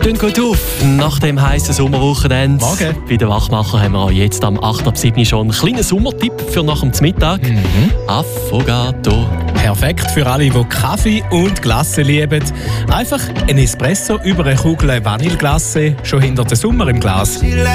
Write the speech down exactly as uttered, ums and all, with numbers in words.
stehen gut auf nach dem heißen Sommerwochenende. Morgen. Bei den Wachmacher haben wir auch jetzt am acht ab sieben schon einen kleinen Sommertipp für nach dem Mittag. Mhm. Affogato. Perfekt für alle, die Kaffee und Glasse lieben. Einfach ein Espresso über eine Kugel Vanilleglasse, schon hinter den Sommer im Glas.